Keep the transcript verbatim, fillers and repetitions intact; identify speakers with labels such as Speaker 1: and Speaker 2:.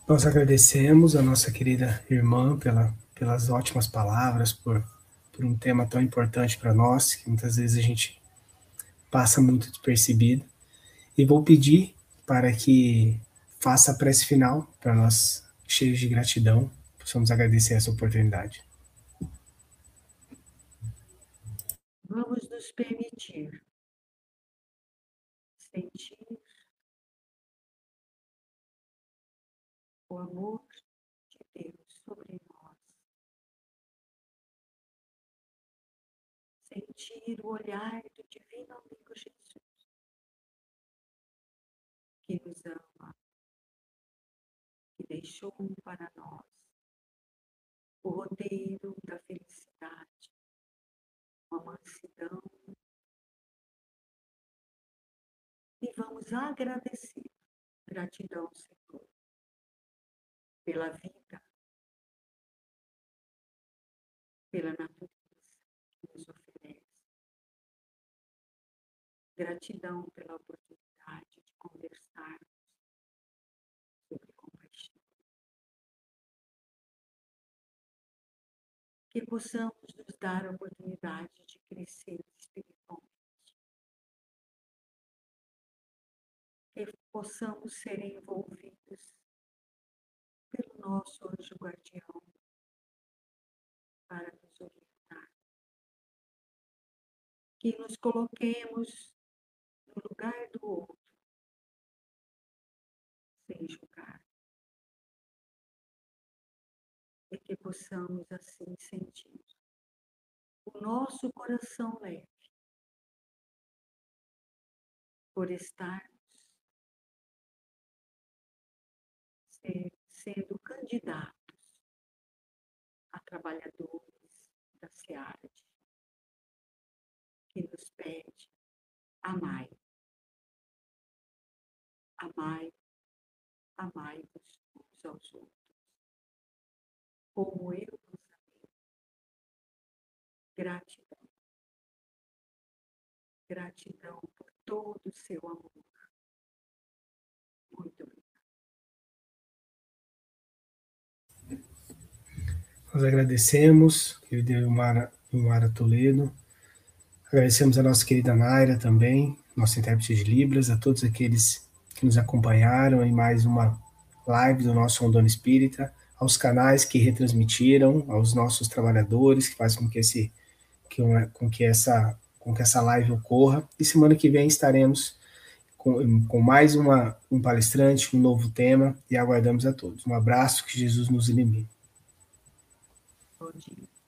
Speaker 1: Nós agradecemos a nossa querida irmã pela, pelas ótimas palavras, por, por um tema tão importante para nós, que muitas vezes a gente passa muito despercebido. E vou pedir para que faça a prece final, para nós, cheios de gratidão, possamos agradecer essa oportunidade.
Speaker 2: Vamos nos permitir sentir o amor de Deus sobre nós, sentir o olhar do Divino Amigo Jesus, que nos ama, que deixou para nós o roteiro da felicidade, uma mansidão, e vamos agradecer. Gratidão, Senhor, pela vida, pela natureza que nos oferece. Gratidão pela oportunidade de conversarmos sobre compaixão. Que possamos nos dar a oportunidade de crescer espiritualmente. Que possamos ser envolvidos pelo nosso anjo guardião para nos orientar. Que nos coloquemos no lugar do outro, sem julgar. E que possamos assim sentir o nosso coração leve por estarmos sendo candidatos a trabalhadores da seara, que nos pede: amai, amai, amai-vos uns aos outros, como eu vos amei. Gratidão, gratidão por todo o seu amor. Muito obrigada.
Speaker 1: Nós agradecemos, querida Ilmara, Ilmara Toledo, agradecemos a nossa querida Naira também, nossa intérprete de Libras, a todos aqueles que nos acompanharam em mais uma live do nosso Rondônia Espírita, aos canais que retransmitiram, aos nossos trabalhadores que fazem com que, esse, que, uma, com que, essa, com que essa live ocorra. E semana que vem estaremos com, com mais uma, um palestrante, um novo tema, e aguardamos a todos. Um abraço, que Jesus nos ilumine.
Speaker 2: Bom dia.